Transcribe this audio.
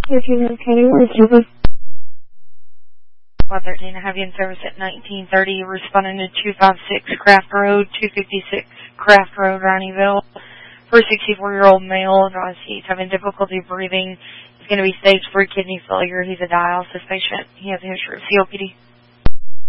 If you're okay, where's your 513, I have you in service at 1930, responding to 256 Craft Road, 256 Craft Road, Ronnieville. For a 64-year-old male, advised he's having difficulty breathing. He's going to be stage 3 kidney failure. He's a dialysis patient. He has a history of COPD.